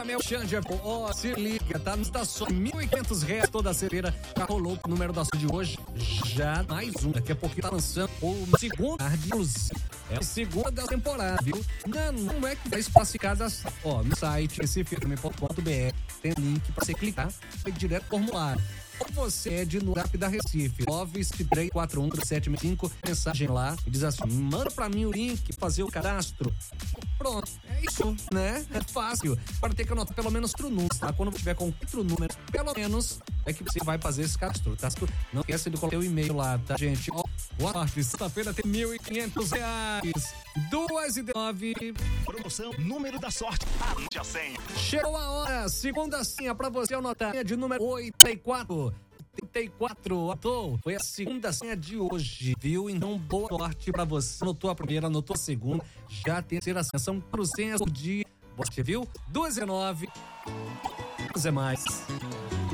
Meu Xanja, ó, se liga, tá? Nos dá só R$1.500 toda a cereira. Já rolou o número da de hoje. Já mais um. Daqui a pouquinho tá lançando o segundo é a segunda da temporada, viu? Não é que vai espacificada, ó, no site recifefm.com.br tem link pra você clicar, vai direto pro formulário. Ou você é de no Zap da Recife, 953413765, mensagem lá e diz assim, manda pra mim o link, fazer o cadastro. Pronto, é isso, né? É fácil. Agora tem que anotar pelo menos 4 números, tá? Quando tiver com 4 números, pelo menos, é que você vai fazer esse cadastro, tá? Não esquece de colocar o e-mail lá, tá, gente? Ó, boa sorte, sexta-feira tem R$1.500. 2h09. Promoção Número da Sorte. Anote a senha. Chegou a hora, segunda senha pra você anotar, de número 84. 84, foi a segunda senha de hoje, viu? Então, boa sorte pra você. Anotou a primeira, anotou a segunda, já a terceira senha. São 400 por dia. Você viu? 2h09. Mais.